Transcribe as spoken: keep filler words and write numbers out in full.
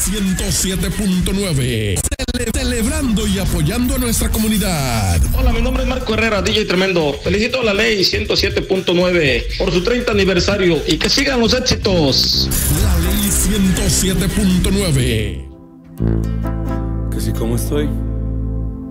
ciento siete punto nueve. Cele- celebrando y apoyando a nuestra comunidad. Hola, mi nombre es Marco Herrera, D J Tremendo. Felicito a la ley ciento siete punto nueve por su treinta aniversario y que sigan los éxitos. La ley ciento siete punto nueve. Que si como estoy.